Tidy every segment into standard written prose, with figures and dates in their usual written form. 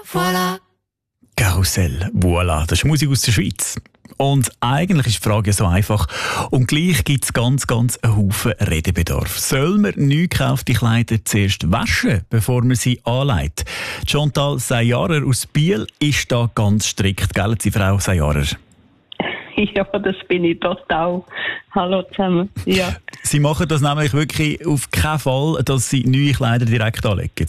voilà. Karussell, voilà, das ist Musik aus der Schweiz. Und eigentlich ist die Frage so einfach. Und gleich gibt es ganz einen Haufen Redebedarf. Soll man neu gekaufte Kleider zuerst waschen, bevor man sie anlegt? Chantal Sajarer aus Biel ist da ganz strikt, gell, Sie Frau Sajarer? Ja, das bin ich total. Hallo zusammen. Ja. Sie machen das nämlich wirklich auf keinen Fall, dass Sie neue Kleider direkt anlegen?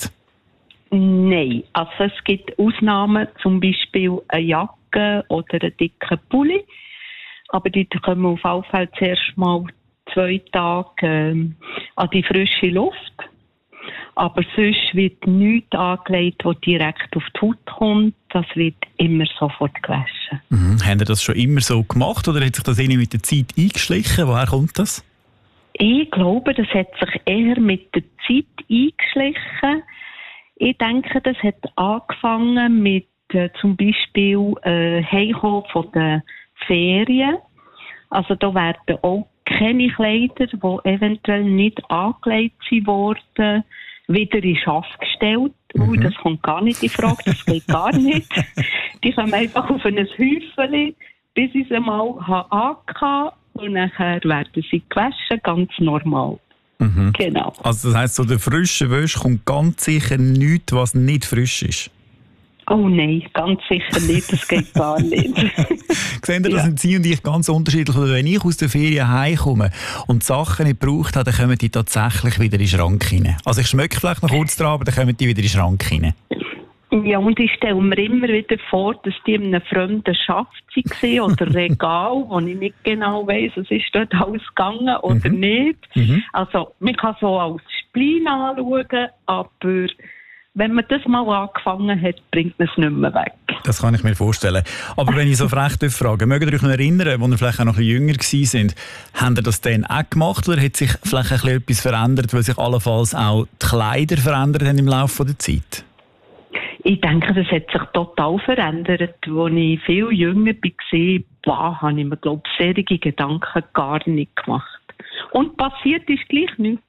Nein, also es gibt Ausnahmen, zum Beispiel eine Jacke oder einen dicken Pulli. Aber die kommen auf jeden Fall zuerst mal 2 Tage an die frische Luft. Aber sonst wird nichts angelegt, was direkt auf die Haut kommt. Das wird immer sofort gewaschen. Haben Sie das schon immer so gemacht oder hat sich das irgendwie mit der Zeit eingeschlichen? Woher kommt das? Ich glaube, das hat sich eher mit der Zeit eingeschlichen. Ich denke, das hat angefangen mit zum Beispiel Heimkommen von den Ferien. Also da werden auch keine Kleider, die eventuell nicht angelegt wurden, wieder in Schaft gestellt. Das kommt gar nicht in Frage, das geht gar nicht. Die kommen einfach auf ein Häufchen, bis ich sie mal angehabt und nachher werden sie gewaschen, ganz normal. Genau. Also das heisst, so der frische Wäsche kommt ganz sicher nichts, was nicht frisch ist? Oh nein, ganz sicher nicht, das geht gar nicht. Sehen Sie, das sind Sie und ich ganz unterschiedlich. Oder wenn ich aus der Ferien heimkomme und die Sachen nicht gebraucht habe, dann kommen die tatsächlich wieder in den Schrank rein. Also ich schmecke vielleicht noch kurz dran, aber dann kommen die wieder in den Schrank rein. Ja, und ich stelle mir immer wieder vor, dass die in einem fremden Schaft waren oder Regal, wo ich nicht genau weiss, es ist dort alles gegangen oder nicht. Also man kann so als Spleen anschauen, aber wenn man das mal angefangen hat, bringt man es nicht mehr weg. Das kann ich mir vorstellen. Aber wenn ich so frech frage, mögt ihr euch noch erinnern, als ihr vielleicht auch noch ein bisschen jünger gewesen seid, habt ihr das dann auch gemacht oder hat sich vielleicht ein bisschen etwas verändert, weil sich allenfalls auch die Kleider verändert haben im Laufe der Zeit? Ich denke, das hat sich total verändert. Als ich viel jünger war, habe ich mir, glaube ich, solche Gedanken gar nicht gemacht. Und passiert ist gleich nichts.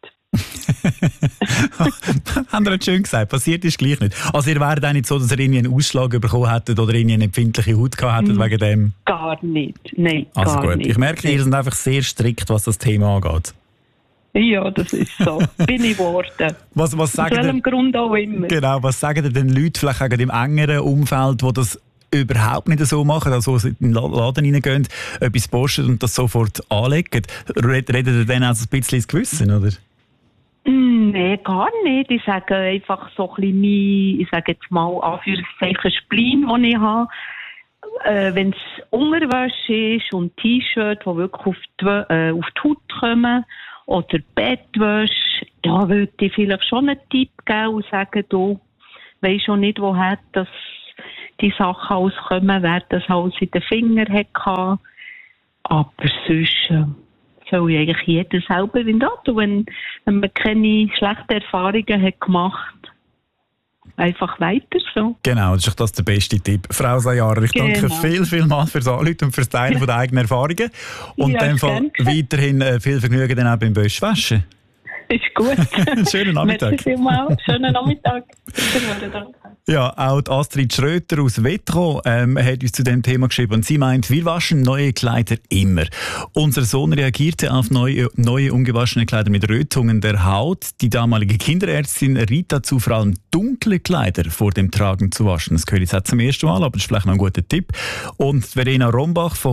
Haben Sie schön gesagt, passiert ist gleich nicht. Also ihr wärt auch nicht so, dass ihr irgendwie einen Ausschlag bekommen hättet oder irgendwie eine empfindliche Haut gehabt hättet wegen dem? Gar nicht, nein, also gar gut. nicht. Ich merke, ihr seid einfach sehr strikt, was das Thema angeht. Ja, das ist so. Bin ich geworden. Was sagen aus welchem Grund auch immer. Genau, was sagen denn den Leuten vielleicht auch im engeren Umfeld, die das überhaupt nicht so machen, also in den Laden reingehen, etwas posten und das sofort anlegen? Redet ihr dann also ein bisschen ins Gewissen, oder? Nein, gar nicht. Ich sage einfach so ein bisschen ich sage jetzt mal Anführungszeichen Spleen, den ich habe. Wenn es Unterwäsche ist und T-Shirt, die wirklich auf die Haut kommen, oder Bettwäsche, da würde ich vielleicht schon einen Tipp geben und sagen, du weisst schon nicht, woher das die Sachen auskommen, wer das alles in den Fingern hatte. Aber sonst soll eigentlich jeder selber in das tun, wenn man keine schlechten Erfahrungen hat gemacht. Einfach weiter so. Genau, das ist das der beste Tipp. Frau Sajarer, ich danke vielmals fürs Anrufen und fürs Teilen der eigenen Erfahrungen. Und in dem Fall weiterhin viel Vergnügen dann auch beim Wäschewaschen. Ist gut. Schönen Nachmittag. Merci vielmals. Schönen Nachmittag. Danke. Ja, auch die Astrid Schröter aus Wetro hat uns zu dem Thema geschrieben und sie meint, wir waschen neue Kleider immer. Unser Sohn reagierte auf neue ungewaschene Kleider mit Rötungen der Haut. Die damalige Kinderärztin riet dazu, vor allem dunkle Kleider vor dem Tragen zu waschen. Das höre ich jetzt zum ersten Mal, aber das ist vielleicht noch ein guter Tipp. Und Verena Rombach von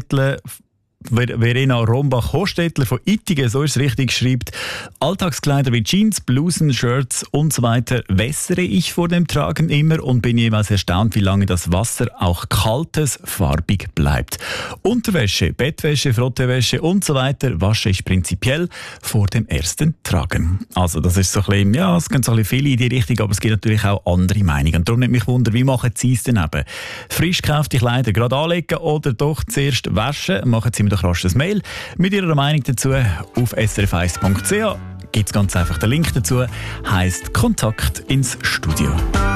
Rombach-Hostetler von Ittigen, so ist es richtig, schreibt, Alltagskleider wie Jeans, Blusen, Shirts und so weiter wässere ich vor dem Tragen immer und bin jeweils erstaunt, wie lange das Wasser auch kaltes farbig bleibt. Unterwäsche, Bettwäsche, Frottewäsche und so weiter wasche ich prinzipiell vor dem ersten Tragen. Also das ist so ein bisschen, ja, es gehen so ein bisschen viele in die Richtung, aber es gibt natürlich auch andere Meinungen. Und darum nimmt mich Wunder, wie machen Sie es denn eben? Frisch gekaufte Kleider gerade anlegen oder doch zuerst waschen? Machen Sie mir doch rasch ein Mail mit Ihrer Meinung dazu auf srf1.ch. Gibt es ganz einfach den Link dazu, heisst Kontakt ins Studio.